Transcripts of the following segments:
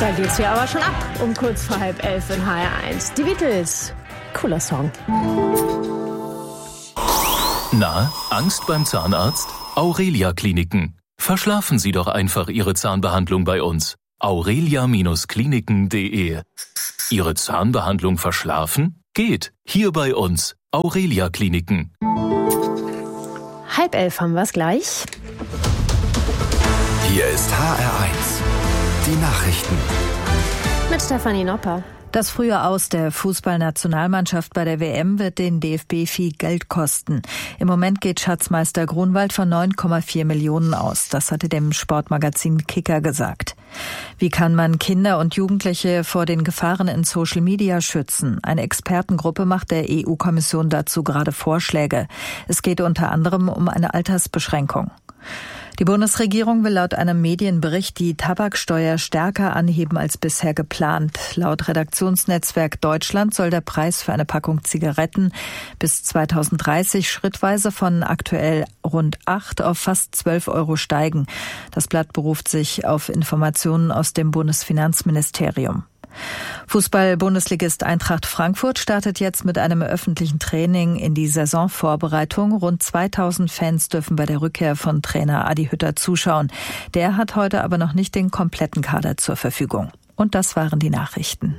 Da geht's hier aber schon ab um kurz vor 10:30 in HR1. Die Beatles. Cooler Song. Na, Angst beim Zahnarzt? Aurelia Kliniken. Verschlafen Sie doch einfach Ihre Zahnbehandlung bei uns. aurelia-kliniken.de. Ihre Zahnbehandlung verschlafen? Geht. Hier bei uns. Aurelia Kliniken. 10:30 haben wir's gleich. Hier ist HR1. Die Nachrichten. Mit Stefanie Nopper. Das frühe Aus der Fußballnationalmannschaft bei der WM wird den DFB viel Geld kosten. Im Moment geht Schatzmeister Grunwald von 9,4 Millionen aus. Das hatte dem Sportmagazin Kicker gesagt. Wie kann man Kinder und Jugendliche vor den Gefahren in Social Media schützen? Eine Expertengruppe macht der EU-Kommission dazu gerade Vorschläge. Es geht unter anderem um eine Altersbeschränkung. Die Bundesregierung will laut einem Medienbericht die Tabaksteuer stärker anheben als bisher geplant. Laut Redaktionsnetzwerk Deutschland soll der Preis für eine Packung Zigaretten bis 2030 schrittweise von aktuell rund 8 auf fast 12 Euro steigen. Das Blatt beruft sich auf Informationen aus dem Bundesfinanzministerium. Fußball-Bundesligist Eintracht Frankfurt startet jetzt mit einem öffentlichen Training in die Saisonvorbereitung. Rund 2000 Fans dürfen bei der Rückkehr von Trainer Adi Hütter zuschauen. Der hat heute aber noch nicht den kompletten Kader zur Verfügung. Und das waren die Nachrichten.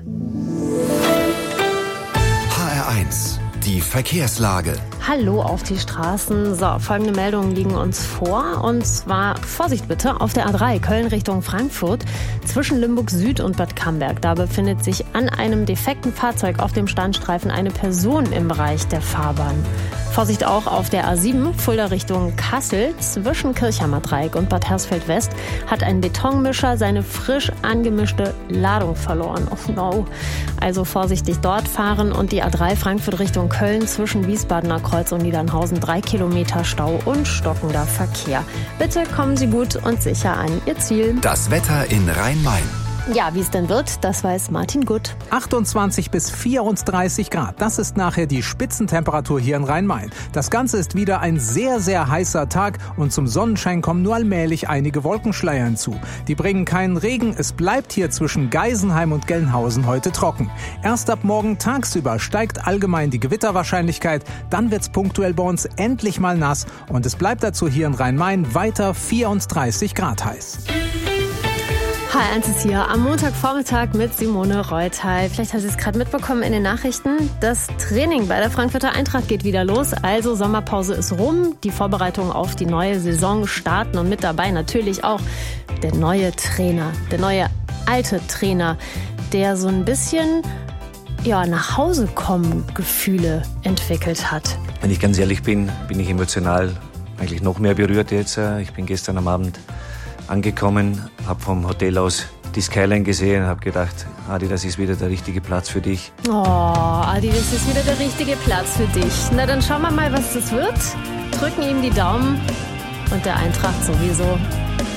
HR1. Die Verkehrslage. Hallo auf die Straßen. So, folgende Meldungen liegen uns vor. Und zwar, Vorsicht bitte, auf der A3 Köln Richtung Frankfurt zwischen Limburg Süd und Bad Camberg. Da befindet sich an einem defekten Fahrzeug auf dem Standstreifen eine Person im Bereich der Fahrbahn. Vorsicht auch auf der A7 Fulda Richtung Kassel zwischen Kirchhammer Dreieck und Bad Hersfeld West hat ein Betonmischer seine frisch angemischte Ladung verloren. Oh no. Also vorsichtig dort fahren. Und die A3 Frankfurt Richtung Köln zwischen Wiesbadener Kreuz und Niedernhausen 3 Kilometer Stau und stockender Verkehr. Bitte kommen Sie gut und sicher an Ihr Ziel. Das Wetter in Rhein-Main. Ja, wie es denn wird, das weiß Martin Gutt. 28 bis 34 Grad. Das ist nachher die Spitzentemperatur hier in Rhein-Main. Das Ganze ist wieder ein sehr, sehr heißer Tag und zum Sonnenschein kommen nur allmählich einige Wolkenschleier hinzu. Die bringen keinen Regen. Es bleibt hier zwischen Geisenheim und Gelnhausen heute trocken. Erst ab morgen tagsüber steigt allgemein die Gewitterwahrscheinlichkeit. Dann wird's punktuell bei uns endlich mal nass und es bleibt dazu hier in Rhein-Main weiter 34 Grad heiß. HR1 ist hier am Montagvormittag mit Simone Reutal. Vielleicht hast du es gerade mitbekommen in den Nachrichten. Das Training bei der Frankfurter Eintracht geht wieder los. Also Sommerpause ist rum. Die Vorbereitungen auf die neue Saison starten. Und mit dabei natürlich auch der neue Trainer, der neue alte Trainer, der so ein bisschen nach Hause kommen Gefühle entwickelt hat. Wenn ich ganz ehrlich bin, bin ich emotional eigentlich noch mehr berührt jetzt. Ich bin gestern am Abend angekommen, habe vom Hotel aus die Skyline gesehen, habe gedacht, Adi, das ist wieder der richtige Platz für dich. Oh, Adi, das ist wieder der richtige Platz für dich. Na, dann schauen wir mal, was das wird. Drücken ihm die Daumen und der Eintracht sowieso.